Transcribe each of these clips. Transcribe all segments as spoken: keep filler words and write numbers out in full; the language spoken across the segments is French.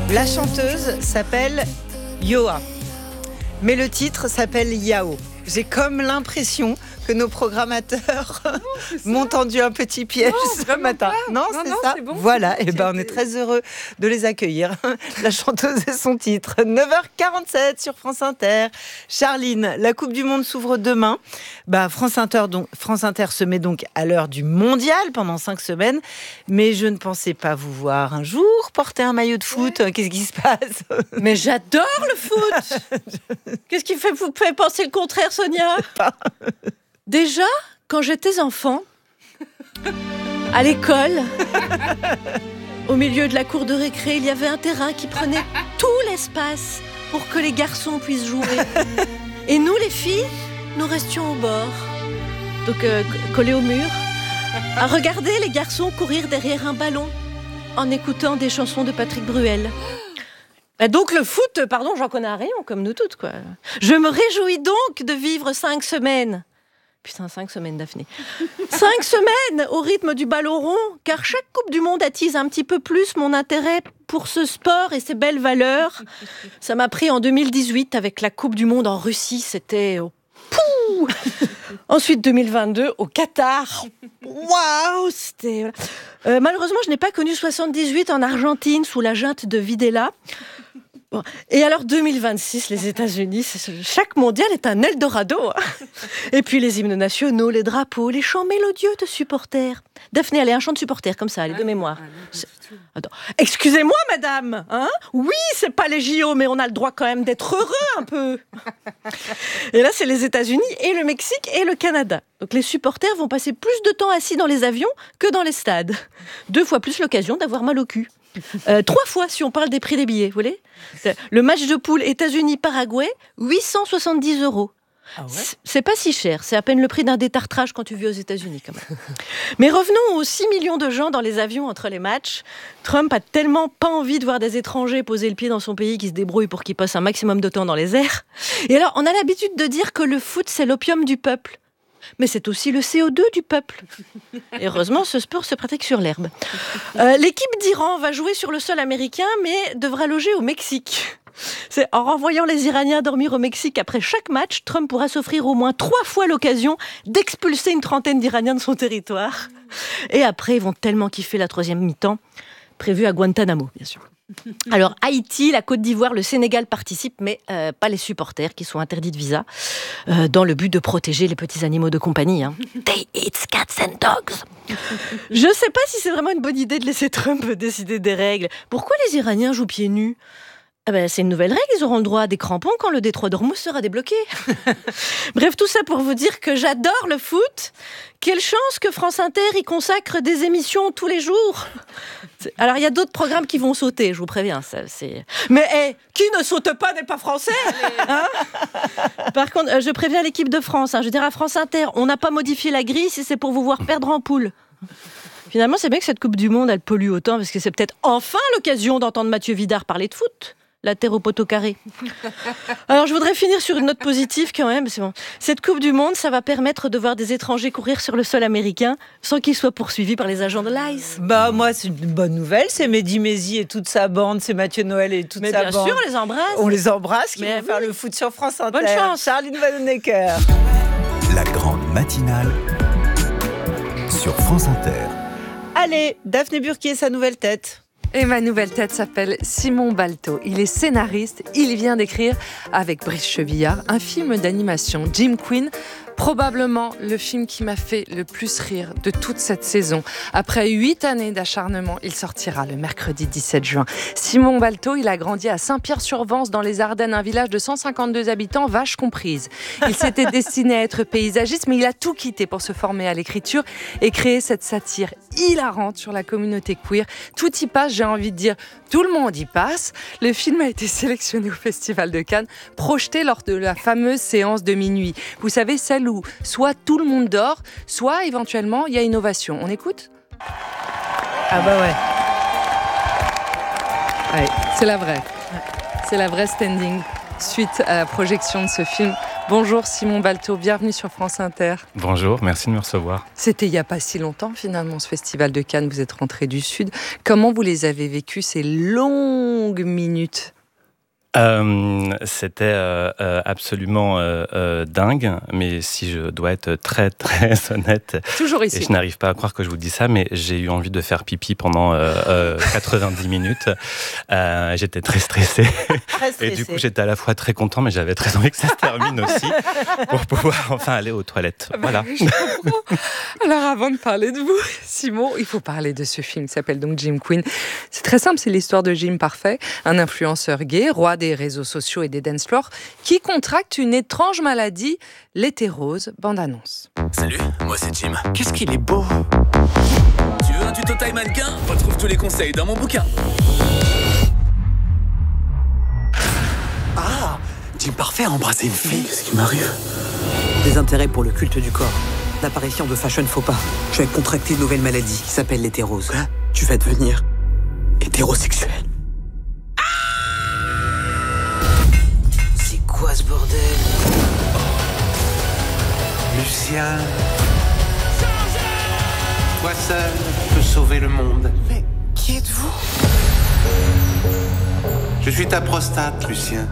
La chanteuse s'appelle Yoa, mais le titre s'appelle Yao. J'ai comme l'impression que nos programmateurs oh, m'ont tendu un petit piège non, ce matin. Pas. Non, non, c'est non, ça. C'est bon, voilà, et ben on est très heureux de les accueillir. La chanteuse et son titre. neuf heures quarante-sept sur France Inter. Charline, la Coupe du Monde s'ouvre demain. Bah, France Inter, donc, France Inter se met donc à l'heure du mondial pendant cinq semaines. Mais je ne pensais pas vous voir un jour porter un maillot de foot. Ouais. Qu'est-ce qui se passe ? Mais j'adore le foot. Qu'est-ce qui fait, vous fait penser le contraire, Sonia ? Déjà, quand j'étais enfant, à l'école, au milieu de la cour de récré, il y avait un terrain qui prenait tout l'espace pour que les garçons puissent jouer. Et nous, les filles, nous restions au bord, donc euh, collés au mur, à regarder les garçons courir derrière un ballon en écoutant des chansons de Patrick Bruel. Et donc le foot, pardon, j'en connais un rayon, comme nous toutes, quoi. Je me réjouis donc de vivre cinq semaines. Putain, cinq semaines, Daphné. Cinq semaines au rythme du ballon rond, car chaque Coupe du Monde attise un petit peu plus mon intérêt pour ce sport et ses belles valeurs. Ça m'a pris en deux mille dix-huit avec la Coupe du Monde en Russie, c'était au pouh. Ensuite deux mille vingt-deux au Qatar. Waouh, c'était. Euh, malheureusement, je n'ai pas connu soixante-dix-huit en Argentine sous la junte de Videla. Bon. Et alors deux mille vingt-six, les États-Unis, c'est... chaque mondial est un Eldorado. Hein. Et puis les hymnes nationaux, les drapeaux, les chants mélodieux de supporters. Daphné, allez, un chant de supporters comme ça, allez, de mémoire. Attends. Excusez-moi, madame, hein ? Oui, c'est pas les J O, mais on a le droit quand même d'être heureux un peu. Et là, c'est les États-Unis et le Mexique et le Canada. Donc les supporters vont passer plus de temps assis dans les avions que dans les stades. Deux fois plus l'occasion d'avoir mal au cul. Euh, trois fois si on parle des prix des billets, vous voyez ? Le match de poule États-Unis-Paraguay, huit cent soixante-dix euros. Ah ouais ? C'est pas si cher, c'est à peine le prix d'un détartrage quand tu vis aux États-Unis quand même. Mais revenons aux six millions de gens dans les avions entre les matchs. Trump a tellement pas envie de voir des étrangers poser le pied dans son pays qui se débrouillent pour qu'ils passent un maximum de temps dans les airs. Et alors, on a l'habitude de dire que le foot, c'est l'opium du peuple. Mais c'est aussi le C O deux du peuple. Et heureusement, ce sport se pratique sur l'herbe. Euh, l'équipe d'Iran va jouer sur le sol américain, mais devra loger au Mexique. C'est en renvoyant les Iraniens dormir au Mexique après chaque match, Trump pourra s'offrir au moins trois fois l'occasion d'expulser une trentaine d'Iraniens de son territoire. Et après, ils vont tellement kiffer la troisième mi-temps, prévue à Guantanamo, bien sûr. Alors, Haïti, la Côte d'Ivoire, le Sénégal participent, mais euh, pas les supporters qui sont interdits de visa, euh, dans le but de protéger les petits animaux de compagnie. Hein. They eat cats and dogs. Je ne sais pas si c'est vraiment une bonne idée de laisser Trump décider des règles. Pourquoi les Iraniens jouent pieds nus ? Ah ben, c'est une nouvelle règle, ils auront le droit à des crampons quand le détroit d'Ormuz sera débloqué. Bref, tout ça pour vous dire que j'adore le foot. Quelle chance que France Inter y consacre des émissions tous les jours. Alors, il y a d'autres programmes qui vont sauter, je vous préviens. Ça, c'est... Mais hey, qui ne saute pas n'est pas français, hein ? Par contre, je préviens l'équipe de France. Hein, je dirais à France Inter, on n'a pas modifié la grille si c'est pour vous voir perdre en poule. Finalement, c'est bien que cette Coupe du Monde, elle pollue autant, parce que c'est peut-être enfin l'occasion d'entendre Mathieu Vidard parler de foot. La terre au poteau carré. Alors, je voudrais finir sur une note positive quand même. C'est bon. Cette Coupe du Monde, ça va permettre de voir des étrangers courir sur le sol américain sans qu'ils soient poursuivis par les agents de l'I C E. Bah, moi, c'est une bonne nouvelle. C'est Mehdi Maizi et toute sa bande. C'est Mathieu Noël et toute Mais sa bien bande. Bien sûr, on les embrasse. On les embrasse, qui Mais vont oui. faire le foot sur France Inter. Bonne chance. Charline Vanhoenacker. La grande matinale sur France Inter. Allez, Daphné Burki et sa nouvelle tête. Et ma nouvelle tête s'appelle Simon Balto. Il est scénariste. Il vient d'écrire avec Brice Chevillard un film d'animation, Jim Queen. Probablement le film qui m'a fait le plus rire de toute cette saison. Après huit années d'acharnement, il sortira le mercredi dix-sept juin. Simon Balto, il a grandi à Saint-Pierre-sur-Vence dans les Ardennes, un village de cent cinquante-deux habitants, vaches comprises. Il s'était destiné à être paysagiste, mais il a tout quitté pour se former à l'écriture et créer cette satire hilarante sur la communauté queer. Tout y passe, j'ai envie de dire, tout le monde y passe. Le film a été sélectionné au Festival de Cannes, projeté lors de la fameuse séance de minuit. Vous savez, celle où soit tout le monde dort, soit éventuellement il y a une ovation. On écoute ? Ah bah ouais. Ouais, c'est la vraie. C'est la vraie standing suite à la projection de ce film. Bonjour Simon Balto, bienvenue sur France Inter. Bonjour, merci de me recevoir. C'était il n'y a pas si longtemps finalement ce festival de Cannes, vous êtes rentré du Sud. Comment vous les avez vécus ces longues minutes ? Euh, c'était euh, euh, absolument euh, euh, dingue, mais si je dois être très très honnête, toujours ici. Et je n'arrive pas à croire que je vous dis ça, mais j'ai eu envie de faire pipi pendant euh, euh, quatre-vingt-dix minutes. Euh, j'étais très stressé. Très stressé. Et du coup, j'étais à la fois très content, mais j'avais très envie que ça se termine aussi pour pouvoir enfin aller aux toilettes. Bah, voilà. Je comprends. Alors, avant de parler de vous, Simon, il faut parler de ce film qui s'appelle donc Jim Queen. C'est très simple, c'est l'histoire de Jim Parfait, un influenceur gay, roi des réseaux sociaux et des dance floors, qui contracte une étrange maladie, l'hétérose. Bande-annonce. Salut, moi c'est Jim. Qu'est-ce qu'il est beau! Tu veux un tuto taille mannequin? Retrouve tous les conseils dans mon bouquin. Ah! Jim Parfait a embrassé une fille. Qu'est-ce qui m'arrive? Des intérêts pour le culte du corps. L'apparition de fashion faux pas. Je vais contracter une nouvelle maladie qui s'appelle l'hétérose. Quoi? Tu vas devenir hétérosexuel. C'est quoi ce bordel? Lucien, toi seul peux sauver le monde. Mais qui êtes-vous? Je suis ta prostate, Lucien.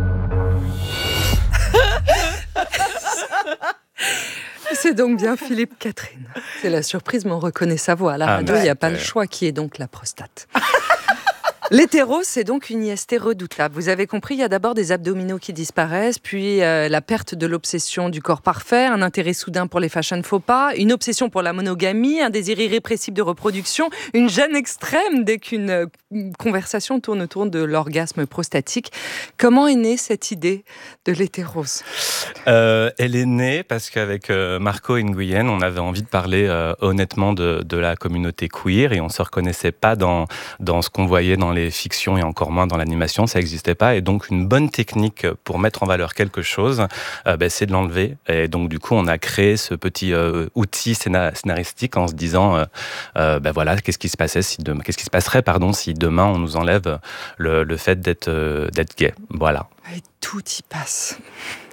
C'est donc bien Philippe Catherine. C'est la surprise, mais on reconnaît sa voix. À la Ah, radio, il bah, n'y a pas euh... le choix, qui est donc la prostate. L'hétérose, c'est donc une I S T redoutable. Vous avez compris, il y a d'abord des abdominaux qui disparaissent, puis euh, la perte de l'obsession du corps parfait, un intérêt soudain pour les fashion faux pas, une obsession pour la monogamie, un désir irrépressible de reproduction, une gêne extrême dès qu'une euh, conversation tourne autour de l'orgasme prostatique. Comment est née cette idée de l'hétérose ? Euh, elle est née parce qu'avec euh, Marco Nguyen, on avait envie de parler euh, honnêtement de, de la communauté queer et on ne se reconnaissait pas dans, dans ce qu'on voyait dans les fictions et encore moins dans l'animation, ça n'existait pas. Et donc, une bonne technique pour mettre en valeur quelque chose, euh, ben, c'est de l'enlever. Et donc, du coup, on a créé ce petit euh, outil scénar- scénaristique en se disant, euh, euh, ben voilà, qu'est-ce qui se passait si demain, qu'est-ce qui se passerait, pardon, si demain on nous enlève le, le fait d'être, euh, d'être gay. Voilà. Et tout y passe.